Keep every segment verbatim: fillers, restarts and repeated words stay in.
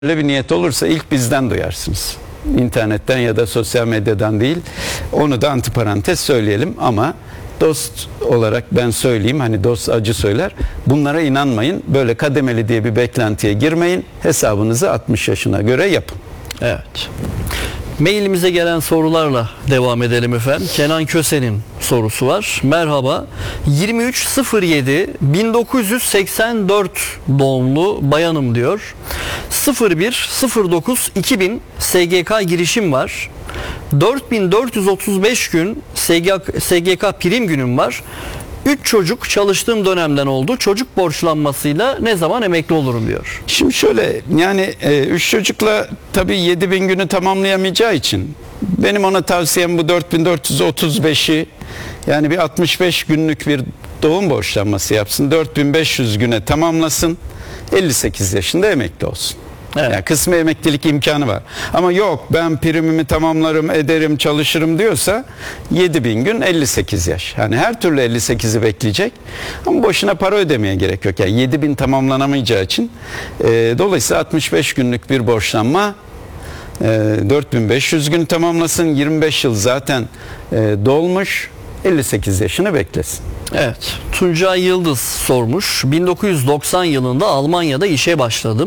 Öyle bir niyet olursa ilk bizden duyarsınız. İnternetten ya da sosyal medyadan değil. Onu da antiparantez söyleyelim ama dost olarak ben söyleyeyim, hani dost acı söyler. Bunlara inanmayın. Böyle kademeli diye bir beklentiye girmeyin. Hesabınızı altmış yaşına göre yapın. Evet. Mailimize gelen sorularla devam edelim efendim. Kenan Köse'nin sorusu var. Merhaba. yirmi üç sıfır yedi bin dokuz yüz seksen dört doğumlu bayanım diyor. sıfır bir sıfır dokuz iki bin S G K girişim var. dört bin dört yüz otuz beş gün S G K prim günüm var. üç çocuk çalıştığım dönemden oldu. Çocuk borçlanmasıyla ne zaman emekli olurum diyor. Şimdi şöyle, yani üç çocukla tabii yedi bin günü tamamlayamayacağı için benim ona tavsiyem bu dört bin dört yüz otuz beşi, yani bir altmış beş günlük bir doğum borçlanması yapsın. dört bin beş yüz güne tamamlasın. elli sekiz yaşında emekli olsun. Evet. Yani kısmi emeklilik imkanı var. Ama yok, ben primimi tamamlarım, ederim, çalışırım diyorsa yedi bin gün elli sekiz yaş. Yani her türlü elli sekizi bekleyecek. Ama boşuna para ödemeye gerek yok. Yani yedi bin tamamlanamayacağı için e, dolayısıyla altmış beş günlük bir borçlanma, e, dört bin beş yüz gün tamamlasın. yirmi beş yıl zaten e, dolmuş. elli sekiz yaşını beklesin. Evet. Tuncay Yıldız sormuş. bin dokuz yüz doksan yılında Almanya'da işe başladım.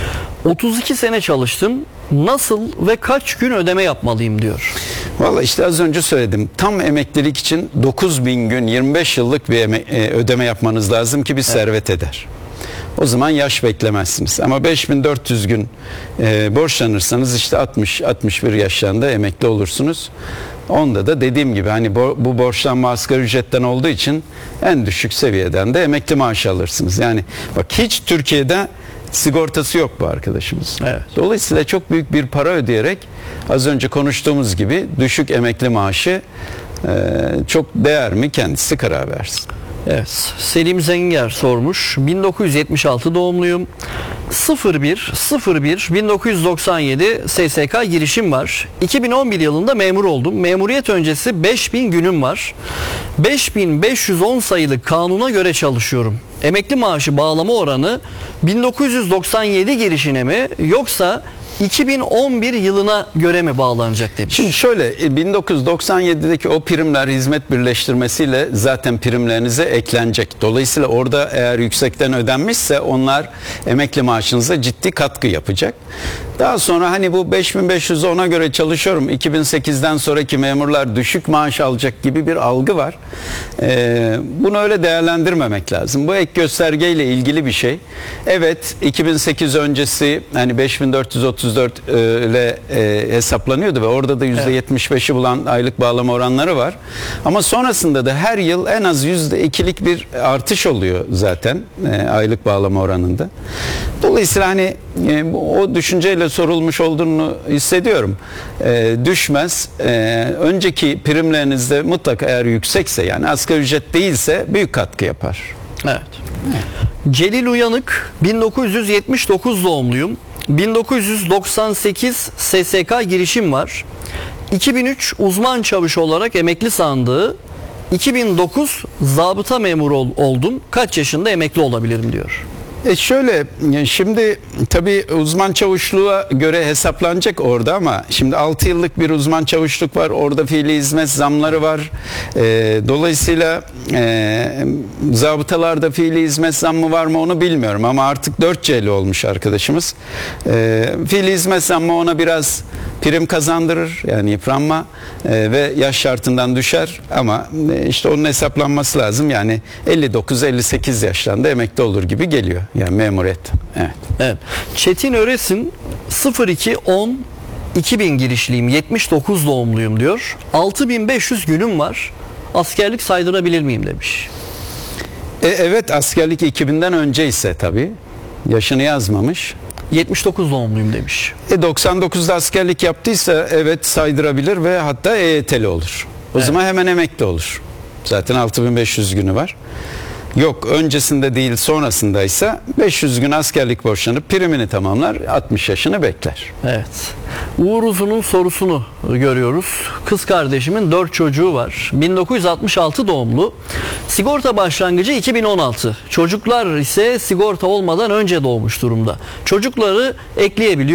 otuz iki sene çalıştım. Nasıl ve kaç gün ödeme yapmalıyım diyor. Vallahi işte az önce söyledim. Tam emeklilik için dokuz bin gün, yirmi beş yıllık bir eme- e, ödeme yapmanız lazım ki bir evet. servet eder. O zaman yaş beklemezsiniz. Ama beş bin dört yüz gün e, borçlanırsanız işte altmış altmış bir yaşlarında emekli olursunuz. Onda da dediğim gibi hani bu, bu borçlanma asgari ücretten olduğu için en düşük seviyeden de emekli maaşı alırsınız. Yani bak, hiç Türkiye'de sigortası yok bu arkadaşımız. Evet. Dolayısıyla çok büyük bir para ödeyerek az önce konuştuğumuz gibi düşük emekli maaşı e, çok değer mi, kendisi karar versin. Evet. Selim Zenger sormuş. bin dokuz yüz yetmiş altı doğumluyum. sıfır bir sıfır bir bin dokuz yüz doksan yedi S S K girişim var. iki bin on bir yılında memur oldum. Memuriyet öncesi beş bin günüm var. beş bin beş yüz on sayılı kanuna göre çalışıyorum. Emekli maaşı bağlama oranı bin dokuz yüz doksan yedi girişine mi yoksa iki bin on bir yılına göre mi bağlanacak demiş. Şimdi şöyle, bin dokuz yüz doksan yedideki o primler hizmet birleştirmesiyle zaten primlerinize eklenecek. Dolayısıyla orada eğer yüksekten ödenmişse onlar emekli maaşınıza ciddi katkı yapacak. Daha sonra hani bu beş bin beş yüz ona göre çalışıyorum, iki bin sekizden sonraki memurlar düşük maaş alacak gibi bir algı var. Ee, bunu öyle değerlendirmemek lazım. Bu ek göstergeyle ilgili bir şey. Evet, iki bin sekiz öncesi hani beş bin dört yüz otuz dört ile e, hesaplanıyordu ve orada da yüzde yetmiş beşi bulan aylık bağlama oranları var. Ama sonrasında da her yıl en az yüzde ikilik bir artış oluyor zaten e, aylık bağlama oranında. Dolayısıyla hani e, o düşünceyle sorulmuş olduğunu hissediyorum. E, düşmez. E, önceki primlerinizde mutlaka eğer yüksekse, yani asgari ücret değilse büyük katkı yapar. Evet. Celil Uyanık, bin dokuz yüz yetmiş dokuz doğumluyum. bin dokuz yüz doksan sekiz S S K girişim var. iki bin üç uzman çavuş olarak emekli sandığı, iki bin dokuz zabıta memuru ol, oldum. Kaç yaşında emekli olabilirim diyor. E şöyle, şimdi tabii uzman çavuşluğa göre hesaplanacak orada ama şimdi altı yıllık bir uzman çavuşluk var. Orada fiili hizmet zamları var. E, dolayısıyla e, zabıtalarda fiili hizmet zammı var mı onu bilmiyorum ama artık dört C'li olmuş arkadaşımız. E, fiili hizmet zammı ona biraz prim kazandırır, yani yıpranma e, ve yaş şartından düşer ama e, işte onun hesaplanması lazım. Yani elli dokuz elli sekiz yaşlarında emekli olur gibi geliyor. Yani memuriyet. Evet. Evet. Çetin Öresin, sıfır iki on iki bin girişliyim, yetmiş dokuz doğumluyum diyor. altı bin beş yüz günüm var. Askerlik saydırabilir miyim demiş. E, evet, askerlik iki binden önce ise tabii. Yaşını yazmamış. yetmiş dokuz doğumluyum demiş. E, doksan dokuzda askerlik yaptıysa evet saydırabilir ve hatta E Y T'li olur. O evet. zaman hemen emekli olur. Zaten altı bin beş yüz günü var. Yok öncesinde değil sonrasındaysa beş yüz gün askerlik borçlanıp primini tamamlar, altmış yaşını bekler. Evet. Uğur Uzun'un sorusunu görüyoruz. Kız kardeşimin dört çocuğu var. bin dokuz yüz altmış altı doğumlu. Sigorta başlangıcı iki bin on altı. Çocuklar ise sigorta olmadan önce doğmuş durumda. Çocukları ekleyebiliyor